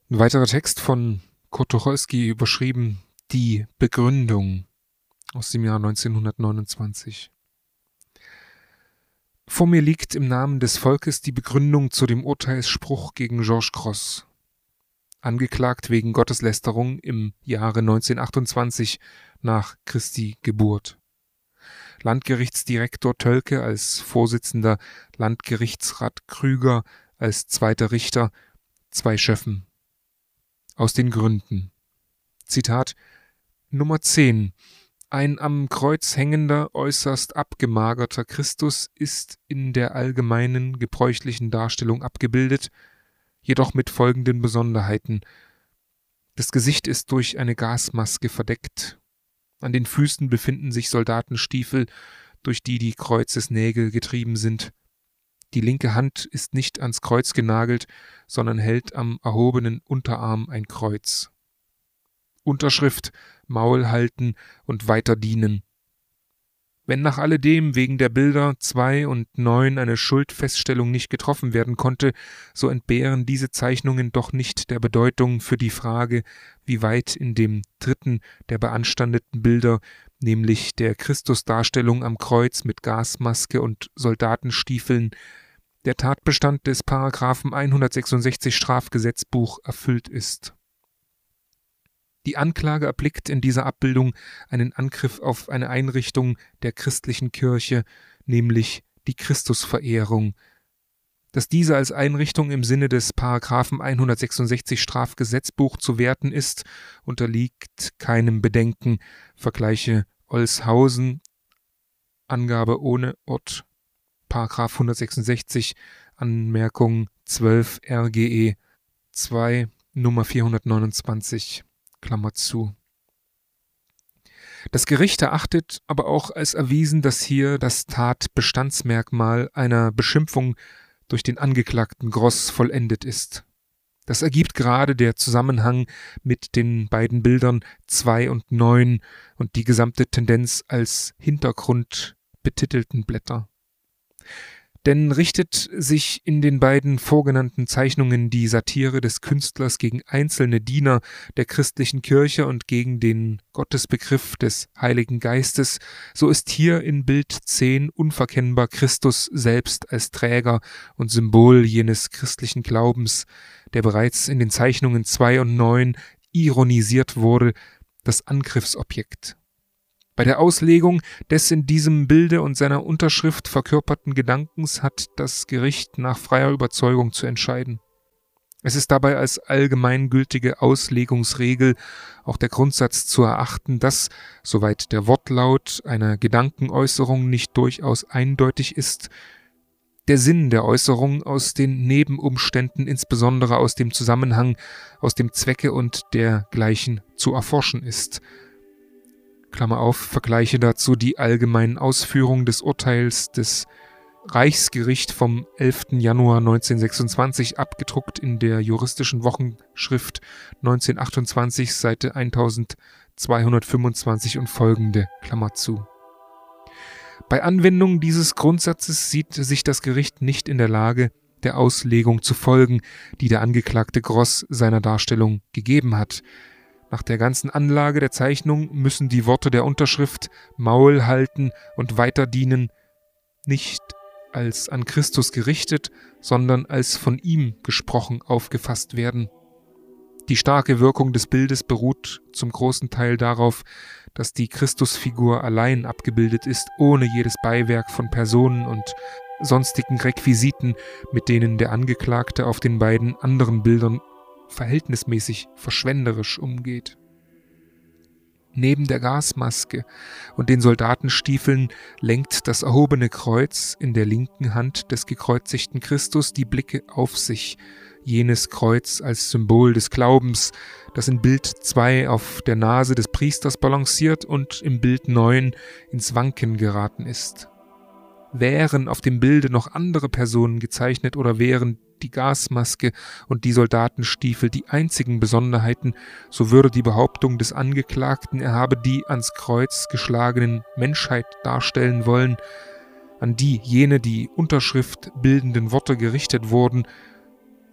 Ein weiterer Text von Kurt Tucholsky, überschrieben Die Begründung, aus dem Jahr 1929. Vor mir liegt im Namen des Volkes die Begründung zu dem Urteilsspruch gegen Georges Grosz, angeklagt wegen Gotteslästerung im Jahre 1928 nach Christi Geburt. Landgerichtsdirektor Tölke als Vorsitzender, Landgerichtsrat Krüger als zweiter Richter, 2 Schöffen. Aus den Gründen. Zitat Nummer 10. Ein am Kreuz hängender, äußerst abgemagerter Christus ist in der allgemeinen gebräuchlichen Darstellung abgebildet, jedoch mit folgenden Besonderheiten. Das Gesicht ist durch eine Gasmaske verdeckt. An den Füßen befinden sich Soldatenstiefel, durch die die Kreuzesnägel getrieben sind. Die linke Hand ist nicht ans Kreuz genagelt, sondern hält am erhobenen Unterarm ein Kreuz. Unterschrift: Maul halten und weiter dienen. Wenn nach alledem wegen der Bilder 2 und 9 eine Schuldfeststellung nicht getroffen werden konnte, so entbehren diese Zeichnungen doch nicht der Bedeutung für die Frage, wie weit in dem dritten der beanstandeten Bilder, nämlich der Christusdarstellung am Kreuz mit Gasmaske und Soldatenstiefeln, der Tatbestand des Paragraphen 166 Strafgesetzbuch erfüllt ist. Die Anklage erblickt in dieser Abbildung einen Angriff auf eine Einrichtung der christlichen Kirche, nämlich die Christusverehrung. Dass diese als Einrichtung im Sinne des Paragraphen 166 Strafgesetzbuch zu werten ist, unterliegt keinem Bedenken. Vergleiche Olshausen, Angabe ohne Ort, Paragraph 166, Anmerkung 12 RGE 2, Nummer 429. Klammer zu. Das Gericht erachtet aber auch als erwiesen, dass hier das Tatbestandsmerkmal einer Beschimpfung durch den Angeklagten Grosz vollendet ist. Das ergibt gerade der Zusammenhang mit den beiden Bildern 2 und 9 und die gesamte Tendenz als Hintergrund betitelten Blätter. Denn richtet sich in den beiden vorgenannten Zeichnungen die Satire des Künstlers gegen einzelne Diener der christlichen Kirche und gegen den Gottesbegriff des Heiligen Geistes, so ist hier in Bild 10 unverkennbar Christus selbst als Träger und Symbol jenes christlichen Glaubens, der bereits in den Zeichnungen 2 und 9 ironisiert wurde, das Angriffsobjekt. Bei der Auslegung des in diesem Bilde und seiner Unterschrift verkörperten Gedankens hat das Gericht nach freier Überzeugung zu entscheiden. Es ist dabei als allgemeingültige Auslegungsregel auch der Grundsatz zu erachten, dass, soweit der Wortlaut einer Gedankenäußerung nicht durchaus eindeutig ist, der Sinn der Äußerung aus den Nebenumständen, insbesondere aus dem Zusammenhang, aus dem Zwecke und dergleichen zu erforschen ist. Klammer auf, vergleiche dazu die allgemeinen Ausführungen des Urteils des Reichsgericht vom 11. Januar 1926, abgedruckt in der Juristischen Wochenschrift 1928, Seite 1225 und folgende, Klammer zu. Bei Anwendung dieses Grundsatzes sieht sich das Gericht nicht in der Lage, der Auslegung zu folgen, die der Angeklagte Grosz seiner Darstellung gegeben hat. Nach der ganzen Anlage der Zeichnung müssen die Worte der Unterschrift Maul halten und weiter dienen nicht als an Christus gerichtet, sondern als von ihm gesprochen aufgefasst werden. Die starke Wirkung des Bildes beruht zum großen Teil darauf, dass die Christusfigur allein abgebildet ist, ohne jedes Beiwerk von Personen und sonstigen Requisiten, mit denen der Angeklagte auf den beiden anderen Bildern verhältnismäßig verschwenderisch umgeht. Neben der Gasmaske und den Soldatenstiefeln lenkt das erhobene Kreuz in der linken Hand des gekreuzigten Christus die Blicke auf sich, jenes Kreuz als Symbol des Glaubens, das in Bild 2 auf der Nase des Priesters balanciert und im Bild 9 ins Wanken geraten ist. Wären auf dem Bilde noch andere Personen gezeichnet oder wären die Gasmaske und die Soldatenstiefel die einzigen Besonderheiten, so würde die Behauptung des Angeklagten, er habe die ans Kreuz geschlagenen Menschheit darstellen wollen, an die jene die Unterschrift bildenden Worte gerichtet wurden,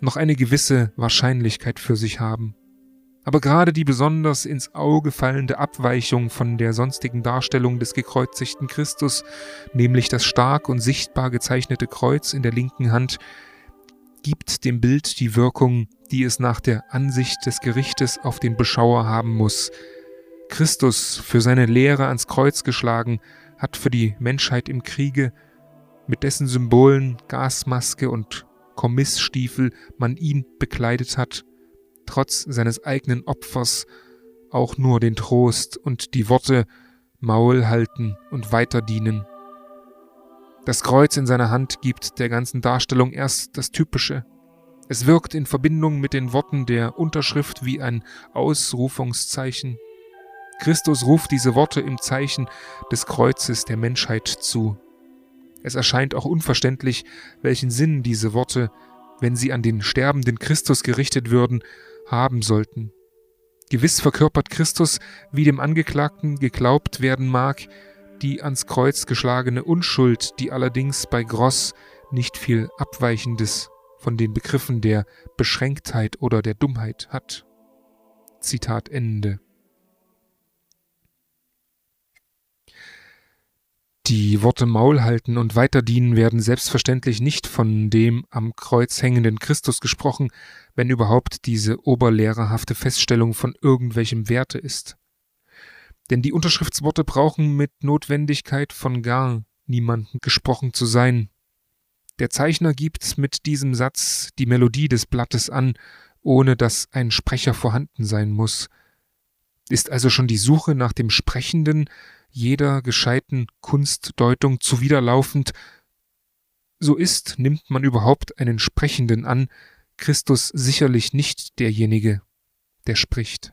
noch eine gewisse Wahrscheinlichkeit für sich haben. Aber gerade die besonders ins Auge fallende Abweichung von der sonstigen Darstellung des gekreuzigten Christus, nämlich das stark und sichtbar gezeichnete Kreuz in der linken Hand, gibt dem Bild die Wirkung, die es nach der Ansicht des Gerichtes auf den Beschauer haben muss. Christus, für seine Lehre ans Kreuz geschlagen, hat für die Menschheit im Kriege, mit dessen Symbolen, Gasmaske und Kommissstiefel man ihn bekleidet hat, trotz seines eigenen Opfers auch nur den Trost und die Worte Maul halten und weiterdienen. Das Kreuz in seiner Hand gibt der ganzen Darstellung erst das Typische. Es wirkt in Verbindung mit den Worten der Unterschrift wie ein Ausrufungszeichen. Christus ruft diese Worte im Zeichen des Kreuzes der Menschheit zu. Es erscheint auch unverständlich, welchen Sinn diese Worte, wenn sie an den sterbenden Christus gerichtet würden, haben sollten. Gewiss verkörpert Christus, wie dem Angeklagten geglaubt werden mag, die ans Kreuz geschlagene Unschuld, die allerdings bei Gross nicht viel Abweichendes von den Begriffen der Beschränktheit oder der Dummheit hat. Zitat Ende. Die Worte Maul halten und weiterdienen werden selbstverständlich nicht von dem am Kreuz hängenden Christus gesprochen, wenn überhaupt diese oberlehrerhafte Feststellung von irgendwelchem Werte ist. Denn die Unterschriftsworte brauchen mit Notwendigkeit von gar niemandem gesprochen zu sein. Der Zeichner gibt mit diesem Satz die Melodie des Blattes an, ohne dass ein Sprecher vorhanden sein muss. Ist also schon die Suche nach dem Sprechenden jeder gescheiten Kunstdeutung zuwiderlaufend, so nimmt man überhaupt einen Sprechenden an, Christus sicherlich nicht derjenige, der spricht.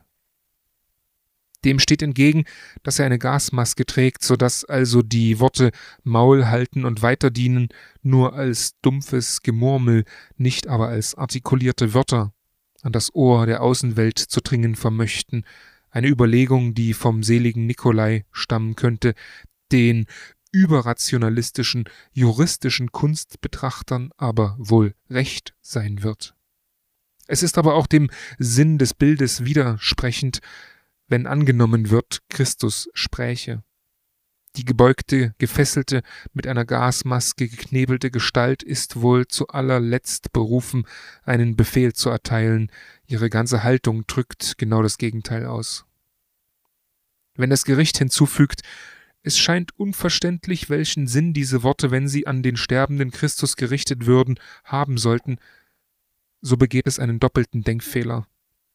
Dem steht entgegen, dass er eine Gasmaske trägt, sodass also die Worte Maul halten und weiterdienen nur als dumpfes Gemurmel, nicht aber als artikulierte Wörter an das Ohr der Außenwelt zu dringen vermöchten, eine Überlegung, die vom seligen Nikolai stammen könnte, den überrationalistischen, juristischen Kunstbetrachtern aber wohl recht sein wird. Es ist aber auch dem Sinn des Bildes widersprechend, wenn angenommen wird, Christus spräche. Die gebeugte, gefesselte, mit einer Gasmaske geknebelte Gestalt ist wohl zu allerletzt berufen, einen Befehl zu erteilen. Ihre ganze Haltung drückt genau das Gegenteil aus. Wenn das Gericht hinzufügt, es scheint unverständlich, welchen Sinn diese Worte, wenn sie an den sterbenden Christus gerichtet würden, haben sollten, so begeht es einen doppelten Denkfehler.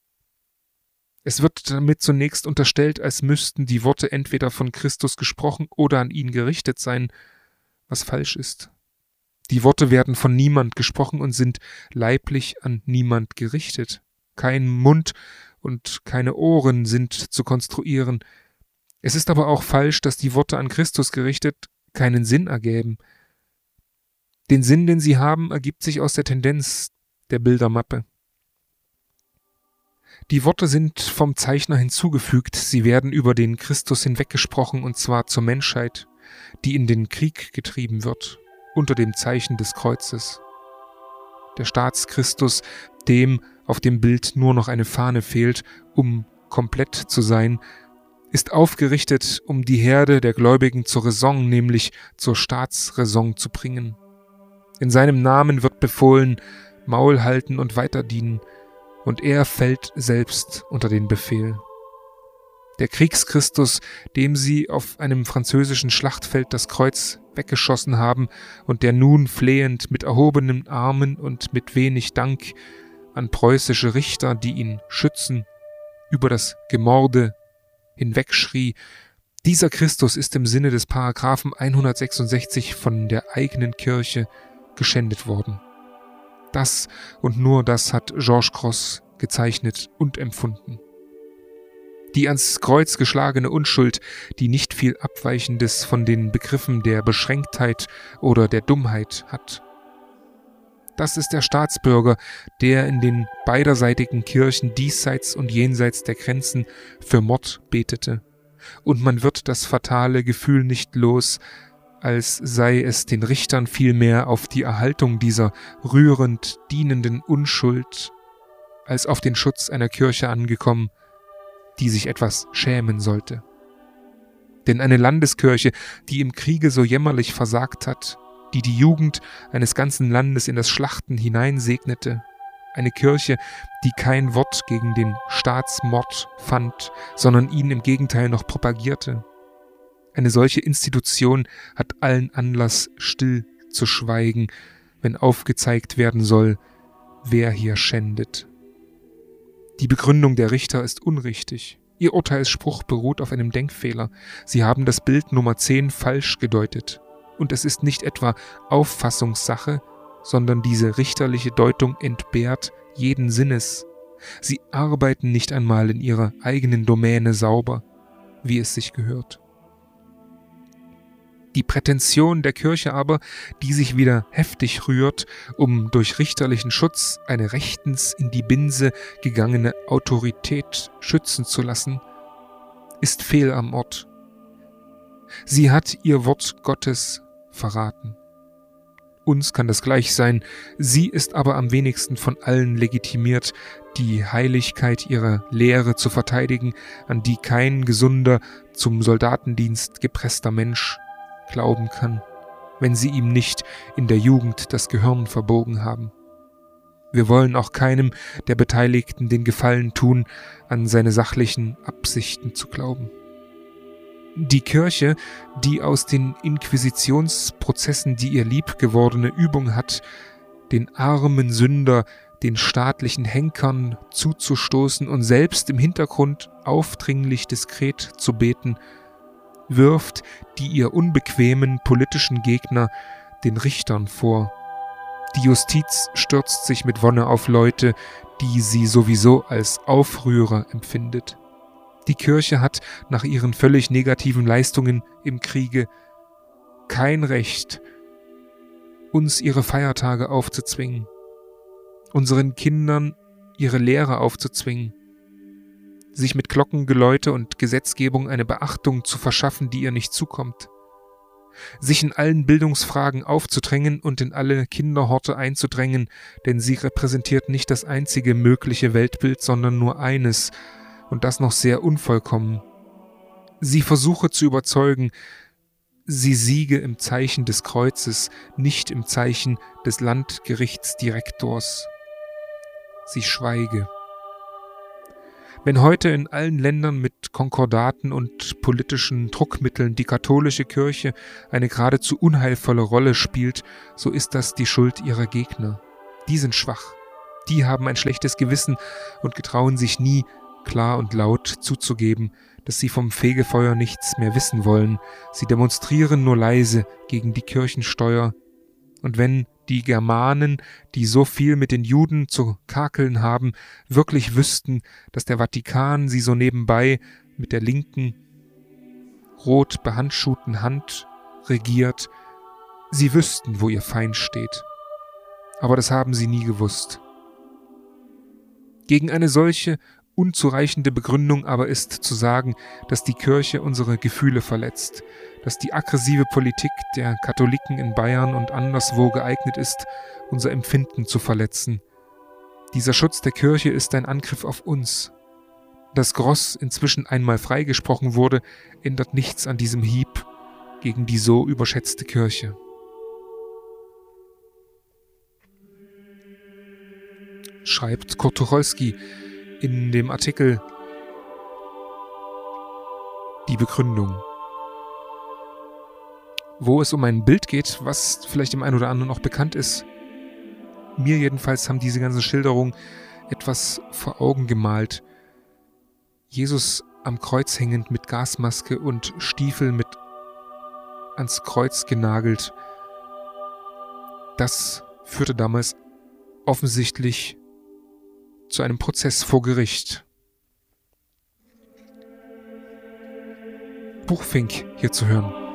Es wird damit zunächst unterstellt, als müssten die Worte entweder von Christus gesprochen oder an ihn gerichtet sein, was falsch ist. Die Worte werden von niemand gesprochen und sind leiblich an niemand gerichtet. Kein Mund und keine Ohren sind zu konstruieren. Es ist aber auch falsch, dass die Worte an Christus gerichtet keinen Sinn ergäben. Den Sinn, den sie haben, ergibt sich aus der Tendenz der Bildermappe. Die Worte sind vom Zeichner hinzugefügt, sie werden über den Christus hinweggesprochen, und zwar zur Menschheit, die in den Krieg getrieben wird, unter dem Zeichen des Kreuzes. Der Staatschristus, dem auf dem Bild nur noch eine Fahne fehlt, um komplett zu sein, ist aufgerichtet, um die Herde der Gläubigen zur Raison, nämlich zur Staatsraison zu bringen. In seinem Namen wird befohlen, Maul halten und weiterdienen, und er fällt selbst unter den Befehl. Der Kriegschristus, dem sie auf einem französischen Schlachtfeld das Kreuz weggeschossen haben und der nun flehend mit erhobenen Armen und mit wenig Dank an preußische Richter, die ihn schützen, über das Gemorde hinwegschrie, dieser Christus ist im Sinne des Paragraphen 166 von der eigenen Kirche geschändet worden. Das und nur das hat Georges Gross gezeichnet und empfunden. Die ans Kreuz geschlagene Unschuld, die nicht viel Abweichendes von den Begriffen der Beschränktheit oder der Dummheit hat. Das ist der Staatsbürger, der in den beiderseitigen Kirchen diesseits und jenseits der Grenzen für Mord betete. Und man wird das fatale Gefühl nicht los, als sei es den Richtern vielmehr auf die Erhaltung dieser rührend dienenden Unschuld als auf den Schutz einer Kirche angekommen, die sich etwas schämen sollte. Denn eine Landeskirche, die im Kriege so jämmerlich versagt hat, die die Jugend eines ganzen Landes in das Schlachten hineinsegnete, eine Kirche, die kein Wort gegen den Staatsmord fand, sondern ihn im Gegenteil noch propagierte. Eine solche Institution hat allen Anlass, still zu schweigen, wenn aufgezeigt werden soll, wer hier schändet. Die Begründung der Richter ist unrichtig. Ihr Urteilsspruch beruht auf einem Denkfehler. Sie haben das Bild Nummer 10 falsch gedeutet. Und es ist nicht etwa Auffassungssache, sondern diese richterliche Deutung entbehrt jeden Sinnes. Sie arbeiten nicht einmal in ihrer eigenen Domäne sauber, wie es sich gehört. Die Prätension der Kirche aber, die sich wieder heftig rührt, um durch richterlichen Schutz eine rechtens in die Binse gegangene Autorität schützen zu lassen, ist fehl am Ort. Sie hat ihr Wort Gottes verraten. Uns kann das gleich sein, sie ist aber am wenigsten von allen legitimiert, die Heiligkeit ihrer Lehre zu verteidigen, an die kein gesunder, zum Soldatendienst gepresster Mensch glauben kann, wenn sie ihm nicht in der Jugend das Gehirn verbogen haben. Wir wollen auch keinem der Beteiligten den Gefallen tun, an seine sachlichen Absichten zu glauben. Die Kirche, die aus den Inquisitionsprozessen die ihr liebgewordene Übung hat, den armen Sünder, den staatlichen Henkern zuzustoßen und selbst im Hintergrund aufdringlich diskret zu beten, wirft die ihr unbequemen politischen Gegner den Richtern vor. Die Justiz stürzt sich mit Wonne auf Leute, die sie sowieso als Aufrührer empfindet. Die Kirche hat nach ihren völlig negativen Leistungen im Kriege kein Recht, uns ihre Feiertage aufzuzwingen, unseren Kindern ihre Lehre aufzuzwingen, sich mit Glockengeläute und Gesetzgebung eine Beachtung zu verschaffen, die ihr nicht zukommt, sich in allen Bildungsfragen aufzudrängen und in alle Kinderhorte einzudrängen, denn sie repräsentiert nicht das einzige mögliche Weltbild, sondern nur eines, und das noch sehr unvollkommen. Sie versuche zu überzeugen, sie siege im Zeichen des Kreuzes, nicht im Zeichen des Landgerichtsdirektors. Sie schweige. Wenn heute in allen Ländern mit Konkordaten und politischen Druckmitteln die katholische Kirche eine geradezu unheilvolle Rolle spielt, so ist das die Schuld ihrer Gegner. Die sind schwach, die haben ein schlechtes Gewissen und getrauen sich nie, klar und laut zuzugeben, dass sie vom Fegefeuer nichts mehr wissen wollen. Sie demonstrieren nur leise gegen die Kirchensteuer. Und wenn die Germanen, die so viel mit den Juden zu kakeln haben, wirklich wüssten, dass der Vatikan sie so nebenbei mit der linken, rot behandschuhten Hand regiert, sie wüssten, wo ihr Feind steht. Aber das haben sie nie gewusst. Gegen eine solche unzureichende Begründung aber ist zu sagen, dass die Kirche unsere Gefühle verletzt, dass die aggressive Politik der Katholiken in Bayern und anderswo geeignet ist, unser Empfinden zu verletzen. Dieser Schutz der Kirche ist ein Angriff auf uns. Dass Gross inzwischen einmal freigesprochen wurde, ändert nichts an diesem Hieb gegen die so überschätzte Kirche. Schreibt Kurt Tucholsky in dem Artikel Die Begründung, wo es um ein Bild geht, was vielleicht dem einen oder anderen noch bekannt ist. Mir jedenfalls haben diese ganzen Schilderungen etwas vor Augen gemalt. Jesus am Kreuz hängend mit Gasmaske und Stiefel mit ans Kreuz genagelt. Das führte damals offensichtlich zu einem Prozess vor Gericht. Buchfink hier zu hören.